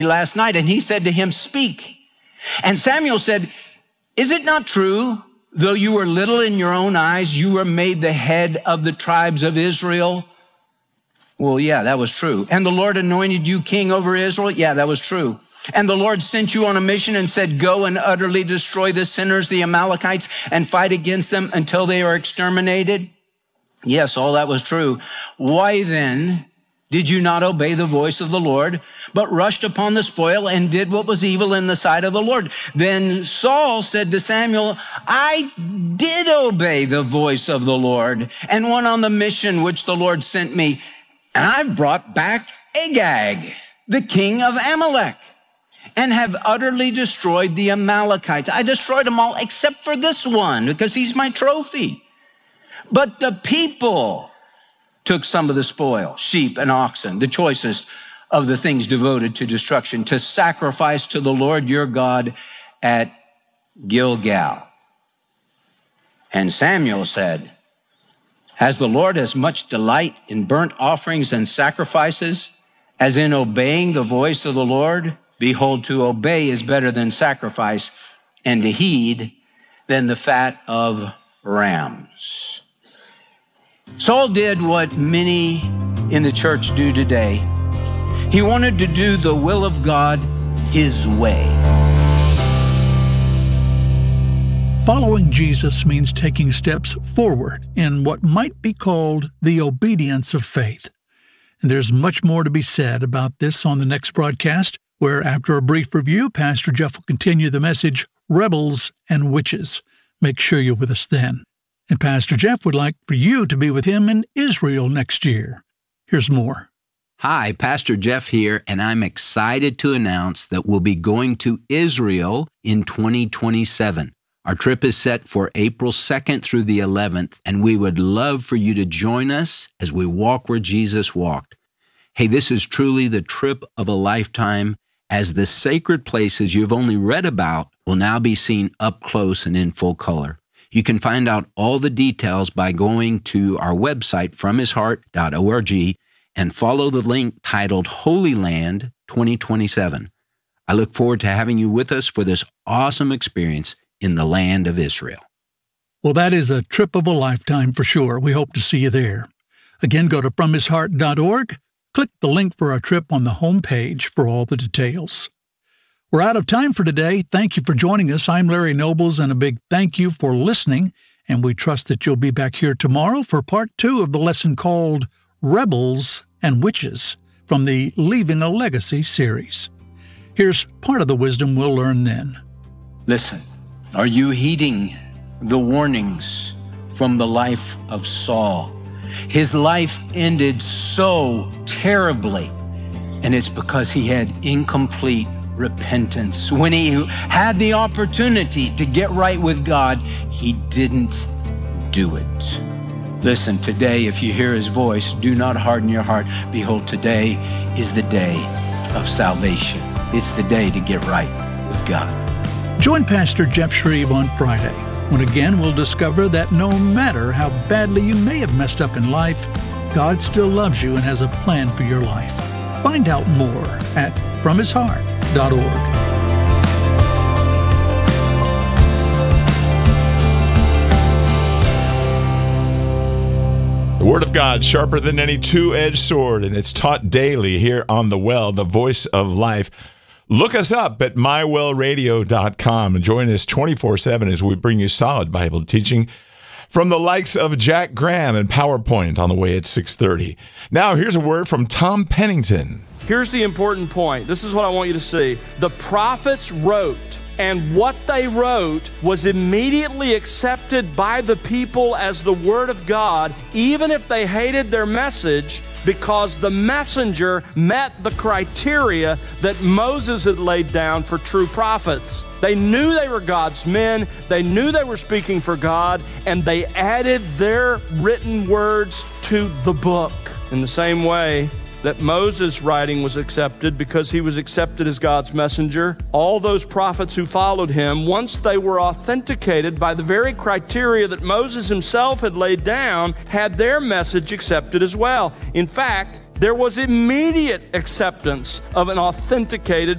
last night, and he said to him, speak. And Samuel said, is it not true, though you were little in your own eyes, you were made the head of the tribes of Israel? Well, yeah, that was true. And the Lord anointed you king over Israel? Yeah, that was true. And the Lord sent you on a mission and said, go and utterly destroy the sinners, the Amalekites, and fight against them until they are exterminated? Yes, all that was true. Why then did you not obey the voice of the Lord, but rushed upon the spoil and did what was evil in the sight of the Lord? Then Saul said to Samuel, I did obey the voice of the Lord and went on the mission which the Lord sent me. And I've brought back Agag, the king of Amalek, and have utterly destroyed the Amalekites. I destroyed them all except for this one because he's my trophy. But the people took some of the spoil, sheep and oxen, the choicest of the things devoted to destruction, to sacrifice to the Lord your God at Gilgal. And Samuel said, has the Lord as much delight in burnt offerings and sacrifices as in obeying the voice of the Lord? Behold, to obey is better than sacrifice, and to heed than the fat of rams. Saul did what many in the church do today. He wanted to do the will of God his way. Following Jesus means taking steps forward in what might be called the obedience of faith. And there's much more to be said about this on the next broadcast, where after a brief review, Pastor Jeff will continue the message, Rebels and Witches. Make sure you're with us then. And Pastor Jeff would like for you to be with him in Israel next year. Here's more. Hi, Pastor Jeff here, and I'm excited to announce that we'll be going to Israel in 2027. Our trip is set for April 2nd through the 11th, and we would love for you to join us as we walk where Jesus walked. Hey, this is truly the trip of a lifetime, as the sacred places you've only read about will now be seen up close and in full color. You can find out all the details by going to our website, fromhisheart.org, and follow the link titled Holy Land 2027. I look forward to having you with us for this awesome experience in the land of Israel. Well, that is a trip of a lifetime for sure. We hope to see you there. Again, go to fromhisheart.org, click the link for our trip on the home page for all the details. We're out of time for today. Thank you for joining us. I'm Larry Nobles, and a big thank you for listening, and we trust that you'll be back here tomorrow for part 2 of the lesson called Rebels and Witches from the Leaving a Legacy series. Here's part of the wisdom we'll learn then. Listen, are you heeding the warnings from the life of Saul? His life ended so terribly, and it's because he had incomplete repentance. When he had the opportunity to get right with God, he didn't do it. Listen, today, if you hear his voice, do not harden your heart. Behold, today is the day of salvation. It's the day to get right with God. Join Pastor Jeff Shreve on Friday, when again we'll discover that no matter how badly you may have messed up in life, God still loves you and has a plan for your life. Find out more at fromhisheart.org. The Word of God, sharper than any two-edged sword, and it's taught daily here on The Well, the voice of life. Look us up at mywellradio.com and join us 24/7 as we bring you solid Bible teaching from the likes of Jack Graham and PowerPoint on the way at 6:30. Now, here's a word from Tom Pennington. Here's the important point. This is what I want you to see. The prophets wrote, and what they wrote was immediately accepted by the people as the Word of God, even if they hated their message, because the messenger met the criteria that Moses had laid down for true prophets. They knew they were God's men, they knew they were speaking for God, and they added their written words to the book. In the same way that Moses' writing was accepted because he was accepted as God's messenger, all those prophets who followed him, once they were authenticated by the very criteria that Moses himself had laid down, had their message accepted as well. In fact, there was immediate acceptance of an authenticated